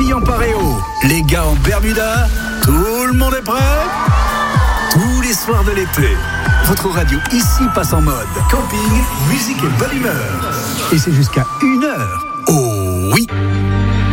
filles en paréo, les gars en Bermuda, tout le monde est prêt? Tous les soirs de l'été, votre radio ici passe en mode camping, musique et bonne humeur. Et c'est jusqu'à 1h.